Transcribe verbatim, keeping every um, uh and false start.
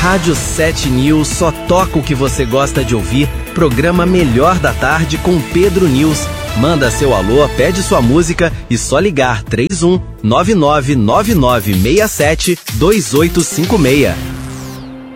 Rádio sete News só toca o que você gosta de ouvir. Programa Melhor da Tarde com Pedro News. Manda seu alô, pede sua música e só ligar três um nove nove nove nove seis sete dois oito cinco seis.